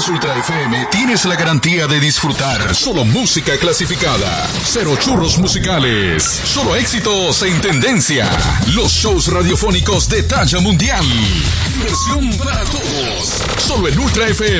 escuchas Ultra FM, tienes la garantía de disfrutar solo música clasificada. Cero churros musicales. Solo éxitos en tendencia. Los shows radiofónicos de talla mundial. Diversión para todos. Solo en Ultra FM.